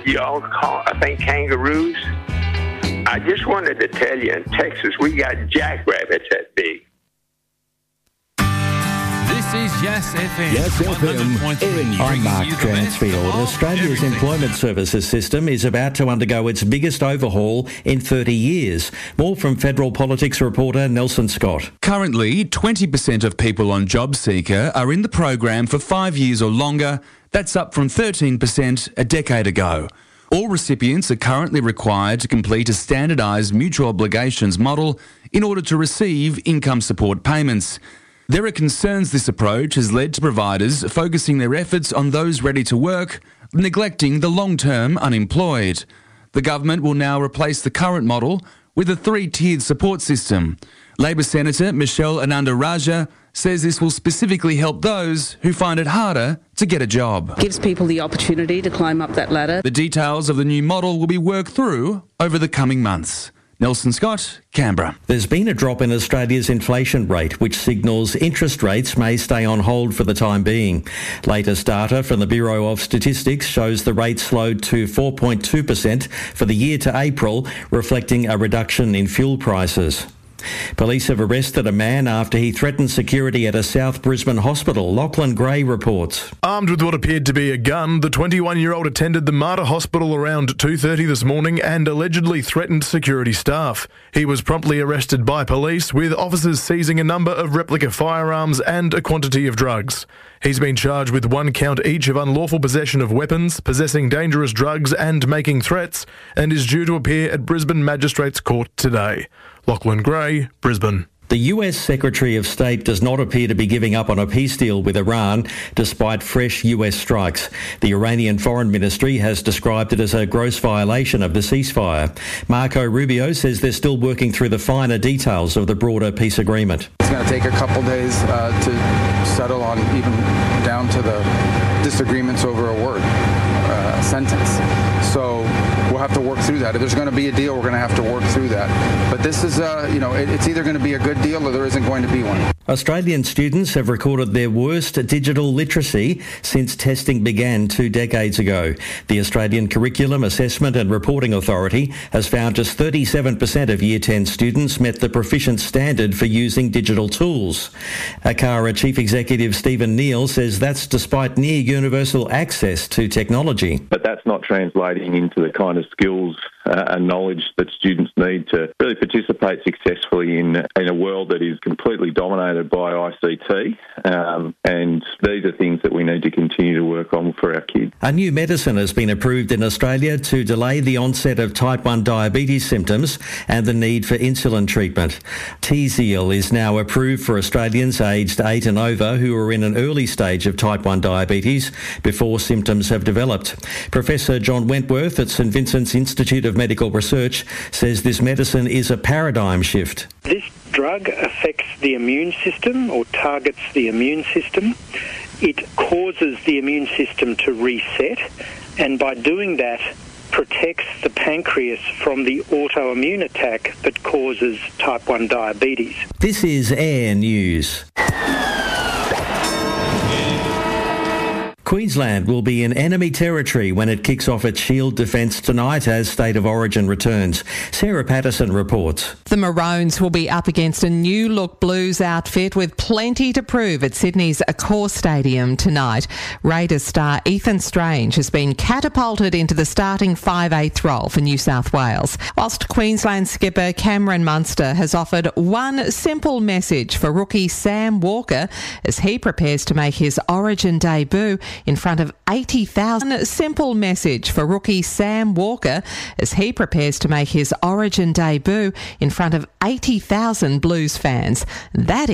y'all think kangaroos? I just wanted to tell you, in Texas, we got jackrabbits that big. This is Yes FM. Yes FM. I'm Mark Dransfield. Australia's employment services system is about to undergo its biggest overhaul in 30 years. More from Federal Politics reporter Nelson Scott. Currently, 20% of people on JobSeeker are in the program for 5 years or longer. That's up from 13% a decade ago. All recipients are currently required to complete a standardised mutual obligations model in order to receive income support payments. There are concerns this approach has led to providers focusing their efforts on those ready to work, neglecting the long-term unemployed. The government will now replace the current model with a 3-tiered support system. Labor Senator Michelle Ananda-Rajah says this will specifically help those who find it harder to get a job. Gives people the opportunity to climb up that ladder. The details of the new model will be worked through over the coming months. Nelson Scott, Canberra. There's been a drop in Australia's inflation rate, which signals interest rates may stay on hold for the time being. Latest data from the Bureau of Statistics shows the rate slowed to 4.2% for the year to April, reflecting a reduction in fuel prices. Police have arrested a man after he threatened security at a South Brisbane hospital. Lachlan Gray reports. Armed with what appeared to be a gun, the 21-year-old attended the Mater Hospital around 2:30 this morning and allegedly threatened security staff. He was promptly arrested by police, with officers seizing a number of replica firearms and a quantity of drugs. He's been charged with 1 count each of unlawful possession of weapons, possessing dangerous drugs and making threats, and is due to appear at Brisbane Magistrates Court today. Lachlan Gray, Brisbane. The US Secretary of State does not appear to be giving up on a peace deal with Iran despite fresh US strikes. The Iranian Foreign Ministry has described it as a gross violation of the ceasefire. Marco Rubio says they're still working through the finer details of the broader peace agreement. It's going to take a couple days to settle on, even down to the disagreements over a word, a sentence. So we'll have to work through that. If there's going to be a deal, we're going to have to work through that. But this is, it's either going to be a good deal or there isn't going to be one. Australian students have recorded their worst digital literacy since testing began 2 decades ago. The Australian Curriculum Assessment and Reporting Authority has found just 37% of Year 10 students met the proficient standard for using digital tools. ACARA Chief Executive Stephen Neal says that's despite near universal access to technology. But that's not translating into the kind of skills and knowledge that students need to really participate successfully in a world that is completely dominated by ICT. And these are things that we need to continue to work on for our kids. A new medicine has been approved in Australia to delay the onset of type 1 diabetes symptoms and the need for insulin treatment. Tzield is now approved for Australians aged 8 and over who are in an early stage of type 1 diabetes before symptoms have developed. Professor John Wentworth at St Vincent's Institute of Medical Research says this medicine is a paradigm shift. This drug affects the immune system or targets the immune system. It causes the immune system to reset, and by doing that protects the pancreas from the autoimmune attack that causes type 1 diabetes. This is Air News. Queensland will be in enemy territory when it kicks off its Shield defence tonight as State of Origin returns. Sarah Patterson reports. The Maroons will be up against a new-look Blues outfit with plenty to prove at Sydney's Accor Stadium tonight. Raiders star Ethan Strange has been catapulted into the starting 5/8 role for New South Wales, whilst Queensland skipper Cameron Munster has offered one simple message for rookie Sam Walker as he prepares to make his Origin debut in front of 80,000. Simple message for rookie Sam Walker as he prepares to make his Origin debut in front of 80,000 Blues fans. That